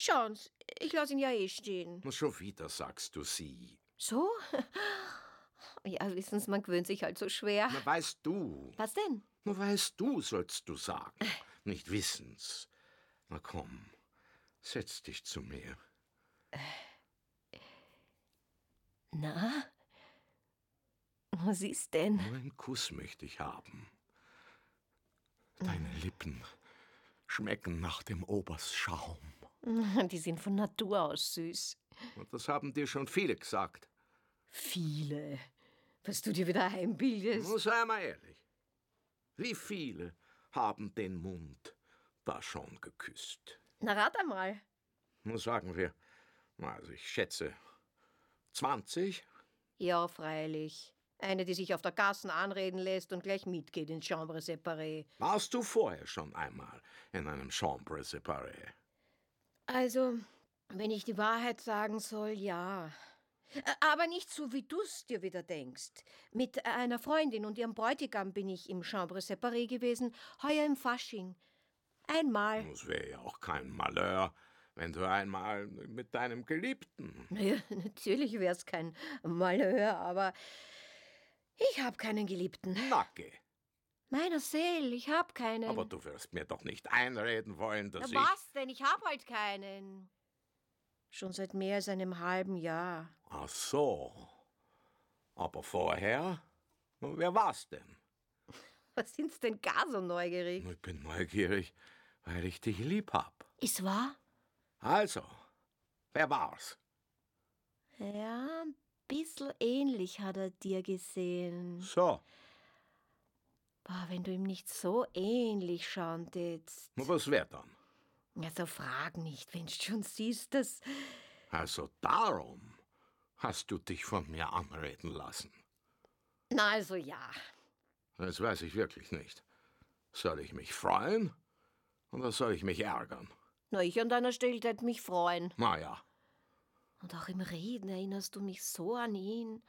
Schauen's, ich lasse ihn ja eh stehen. Na, schon wieder sagst du sie. So? Ja, wissen Sie, man gewöhnt sich halt so schwer. Na, weißt du. Was denn? Na, weißt du, sollst du sagen. Nicht wissen's. Na komm, setz dich zu mir. Na? Was ist denn? Nur einen Kuss möchte ich haben. Deine Lippen schmecken nach dem Oberschaum. Die sind von Natur aus süß. Und das haben dir schon viele gesagt. Viele. Was du dir wieder einbildest. Nun sei mal ehrlich. Wie viele haben den Mund da schon geküsst? Na, rat einmal. Nun sagen wir, also ich schätze 20. Ja, freilich. Eine, die sich auf der Gassen anreden lässt und gleich mitgeht ins Chambre séparée. Warst du vorher schon einmal in einem Chambre séparée? Also, wenn ich die Wahrheit sagen soll, ja. Aber nicht so, wie du's dir wieder denkst. Mit einer Freundin und ihrem Bräutigam bin ich im Chambre séparée gewesen, heuer im Fasching. Einmal. Das wäre ja auch kein Malheur, wenn du einmal mit deinem Geliebten... Ja, natürlich wär's kein Malheur, aber ich hab keinen Geliebten. Nacke. Meiner Seel, ich hab keinen. Aber du wirst mir doch nicht einreden wollen, dass Na, was denn? Ich hab halt keinen. Schon seit mehr als einem halben Jahr. Ach so. Aber vorher? Wer war's denn? Was sind's denn gar so neugierig? Ich bin neugierig, weil ich dich lieb hab. Ist wahr? Also, wer war's? Ja, ein bisschen ähnlich hat er dir gesehen. So. Boah, wenn du ihm nicht so ähnlich schauen tätst. Was wär dann? Ja, so frag nicht, wenn's schon siehst, dass... Also darum hast du dich von mir anreden lassen. Na, also ja. Das weiß ich wirklich nicht. Soll ich mich freuen oder soll ich mich ärgern? Na, ich an deiner Stelle tät mich freuen. Na ja. Und auch im Reden erinnerst du mich so an ihn.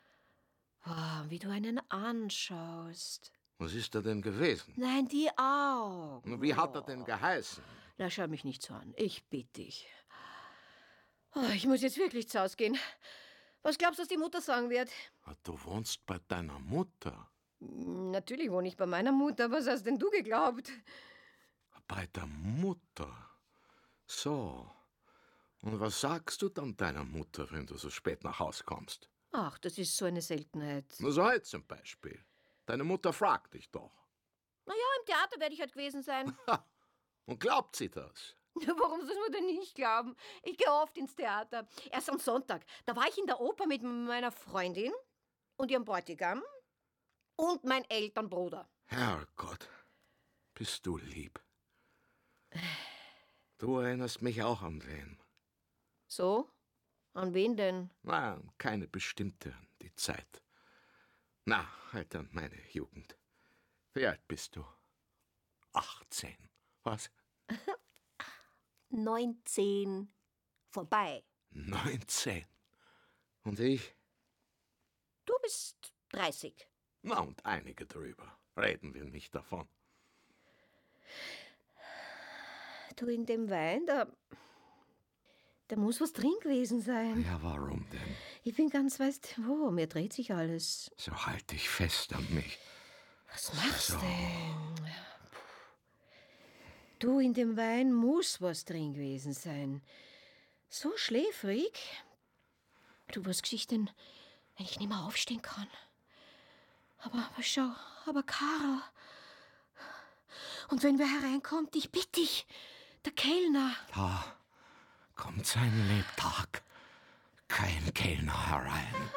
Oh, wie du einen anschaust. Was ist er denn gewesen? Nein, die Augen. Wie hat er denn geheißen? Na, schau mich nicht so an. Ich bitte dich. Oh, ich muss jetzt wirklich zu Hause gehen. Was glaubst du, was die Mutter sagen wird? Du wohnst bei deiner Mutter. Natürlich wohne ich bei meiner Mutter. Was hast denn du geglaubt? Bei der Mutter? So. Und was sagst du dann deiner Mutter, wenn du so spät nach Haus kommst? Ach, das ist so eine Seltenheit. Na, so heute zum Beispiel. Deine Mutter fragt dich doch. Na ja, im Theater werde ich halt gewesen sein. Ha! Und glaubt sie das? Warum soll man denn nicht glauben? Ich gehe oft ins Theater. Erst am Sonntag. Da war ich in der Oper mit meiner Freundin und ihrem Bräutigam und mein Elternbruder. Herrgott, bist du lieb. Du erinnerst mich auch an wen. So? An wen denn? Na, keine bestimmte, die Zeit. Na, halt an meine Jugend. Wie alt bist du? 18. Was? 19. Vorbei. 19. Und ich? Du bist 30. Na, und einige drüber. Reden wir nicht davon. Du, in dem Wein, da muss was drin gewesen sein. Ja, warum denn? Ich bin ganz, weißt wo, mir dreht sich alles. So halt dich fest an mich. Was machst So. denn? Du, in dem Wein muss was drin gewesen sein. So schläfrig. Du, was geschieht denn, wenn ich nicht mehr aufstehen kann? Aber schau, aber Karl. Und wenn wer hereinkommt, ich bitte dich, der Kellner. Da kommt sein Lebtag. Kein Kellner herein.